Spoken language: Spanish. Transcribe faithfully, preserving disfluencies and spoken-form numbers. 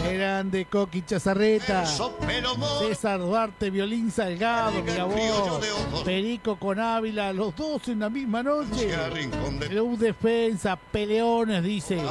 Grande Coqui Chazarreta. César Duarte, Violín Salgado, mira vos. Perico con Ávila, los dos en la misma noche. Club Defensa, peleones, dice.